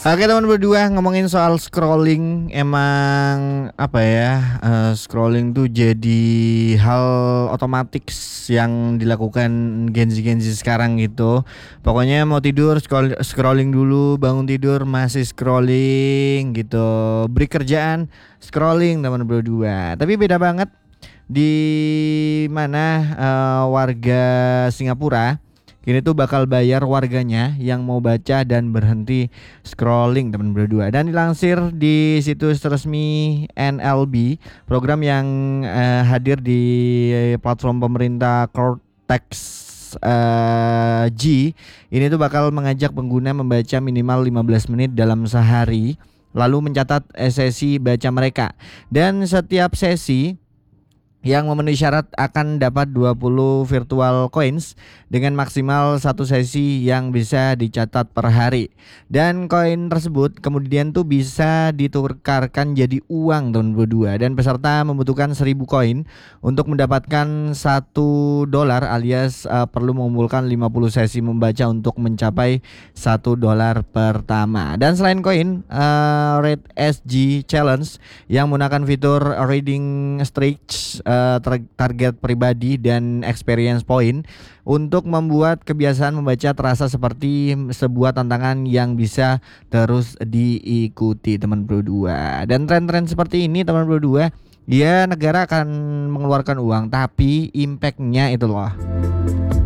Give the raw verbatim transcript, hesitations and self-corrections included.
Oke teman berdua, ngomongin soal scrolling, emang apa ya, eh, scrolling tuh jadi hal otomatis yang dilakukan Gen Z Gen Z sekarang gitu. Pokoknya mau tidur scroll, scrolling dulu, bangun tidur masih scrolling gitu. Break kerjaan scrolling teman berdua. Tapi beda banget di mana eh, warga Singapura ini tuh bakal bayar warganya yang mau baca dan berhenti scrolling teman berdua. Dan dilansir di situs resmi N L B, program yang eh, hadir di platform pemerintah Cortex eh, G ini tuh bakal mengajak pengguna membaca minimal lima belas menit dalam sehari, lalu mencatat eh, sesi baca mereka. Dan setiap sesi yang memenuhi syarat akan dapat dua puluh virtual coins dengan maksimal satu sesi yang bisa dicatat per hari. Dan koin tersebut kemudian tuh bisa ditukarkan jadi uang tahun berdua, dan peserta membutuhkan seribu koin untuk mendapatkan satu dolar, alias uh, perlu mengumpulkan lima puluh sesi membaca untuk mencapai satu dolar pertama. Dan selain koin, uh, Rate S G Challenge yang menggunakan fitur reading stretch, uh, target pribadi dan experience point untuk membuat kebiasaan membaca terasa seperti sebuah tantangan yang bisa terus diikuti teman berdua. Dan tren-tren seperti ini teman berdua, ya negara akan mengeluarkan uang tapi impactnya itu loh